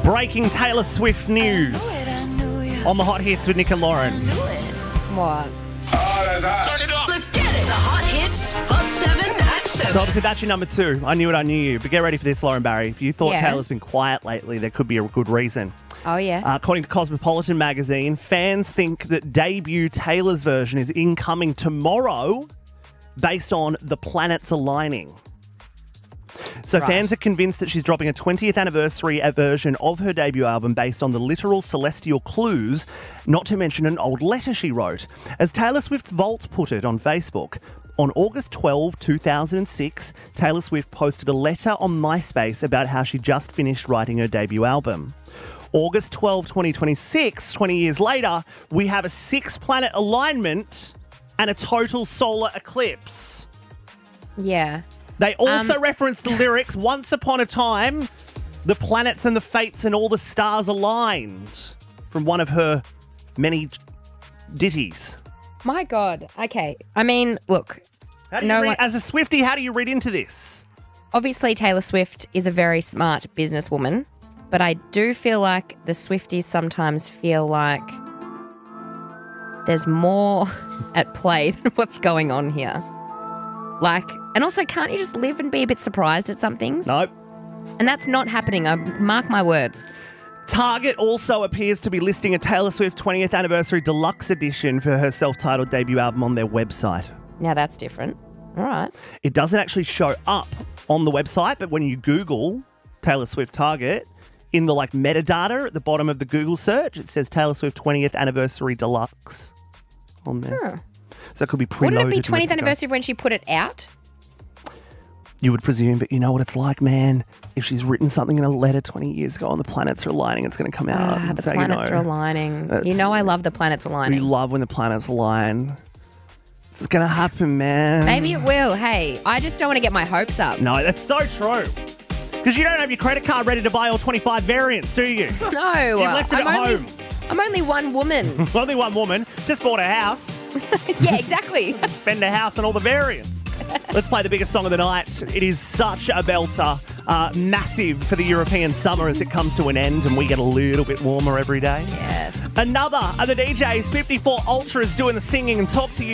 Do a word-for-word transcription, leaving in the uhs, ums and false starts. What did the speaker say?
Breaking Taylor Swift news on the Hot Hits with Nick and Lauren. What? Turn it up. Let's get it. The Hot Hits, Hot seven at seven. So obviously that's your number two. I knew it, I knew you. But get ready for this, Lauren Barry. If you thought Yeah. Taylor's been quiet lately, there could be a good reason. Oh, yeah. Uh, according to Cosmopolitan magazine, fans think that debut Taylor's version is incoming tomorrow based on the planets aligning. So Right. fans are convinced that she's dropping a twentieth anniversary version of her debut album based on the literal celestial clues, not to mention an old letter she wrote. As Taylor Swift's Vault put it on Facebook, on August twelfth, two thousand six, Taylor Swift posted a letter on MySpace about how she just finished writing her debut album. August twelfth, twenty twenty-six, twenty years later, we have a six-planet alignment and a total solar eclipse. Yeah. They also Um, reference the lyrics, once upon a time, the planets and the fates and all the stars aligned, from one of her many ditties. My God. Okay. I mean, look, How do you No read, one- as a Swiftie, how do you read into this? obviously Taylor Swift is a very smart businesswoman, but I do feel like the Swifties sometimes feel like there's more at play than what's going on here. Like, and also, can't you just live and be a bit surprised at some things? Nope. And that's not happening. I mark my words. Target also appears to be listing a Taylor Swift twentieth anniversary deluxe edition for her self-titled debut album on their website. Now that's different. All right. It doesn't actually show up on the website, but when you Google Taylor Swift Target, in the like metadata at the bottom of the Google search, it says Taylor Swift twentieth anniversary deluxe on there. Huh. So it could be preloaded. Wouldn't it be and twentieth ready to go. anniversary of when she put it out? You would presume, but you know what it's like, man. If she's written something in a letter twenty years ago and the planets are aligning, it's going to come out. Ah, and the so, you planets know, are aligning. That's- You know I love the planets We aligning. love when the planets align. It's going to happen, man. Maybe it will. Hey, I just don't want to get my hopes up. No, that's so true. Because you don't have your credit card ready to buy all twenty-five variants, do you? No. You've left it I'm at only, home. I'm only one woman. Only one woman just bought a house. Yeah, exactly. Spend a house on all the variants. Let's play the biggest song of the night. It is such a belter. Uh, massive for the European summer as it comes to an end and we get a little bit warmer every day. Yes. Another of the D Js, fifty-four Ultras, doing the singing and talk to you.